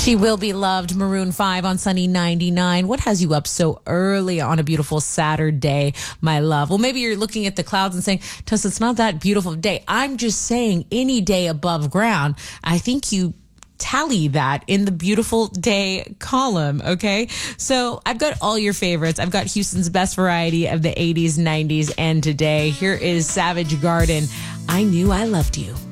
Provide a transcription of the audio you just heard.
She will be loved. Maroon 5 on Sunny 99. What has you up so early on a beautiful Saturday, my love? Well, maybe you're looking at the clouds and saying, Tuss, it's not that beautiful day. I'm just saying any day above ground. I think you tally that in the beautiful day column, okay? So I've got all your favorites. I've got Houston's best variety of the 80s, 90s, and today. Here is Savage Garden. I Knew I Loved You.